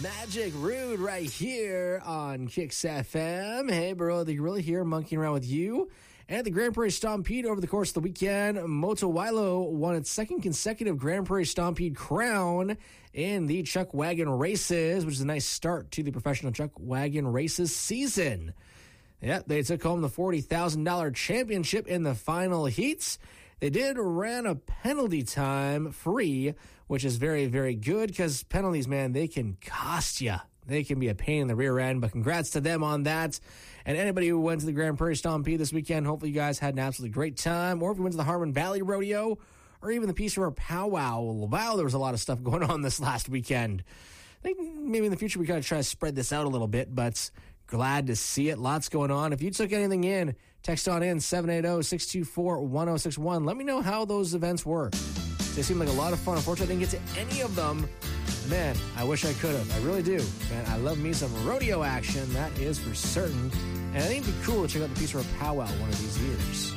Magic Rude right here on Kicks FM. Hey, Burrow the Gorilla here, monkeying around with you. And the Grand Prairie Stampede over the course of the weekend, Motowilo won its second consecutive Grand Prairie Stampede crown in the Chuck Wagon races, which is a nice start to the professional Chuck Wagon races season. Yeah, they took home the $40,000 championship in the final heats. They did ran a penalty time free, which is very, very good because penalties, man, they can cost you. They can be a pain in the rear end, but congrats to them on that. And anybody who went to the Grand Prairie Stampede this weekend, hopefully you guys had an absolutely great time. Or if you went to the Harmon Valley Rodeo or even the Peace River Powwow. Wow, there was a lot of stuff going on this last weekend. I think maybe in the future we gotta try to spread this out a little bit, but glad to see it. Lots going on. If you took anything in, text on in 780-624-1061. Let me know how those events were. They seem like a lot of fun. Unfortunately, I didn't get to any of them. Man, I wish I could have. I really do. Man, I love me some rodeo action. That is for certain. And I think it'd be cool to check out the Peace River Powwow one of these years.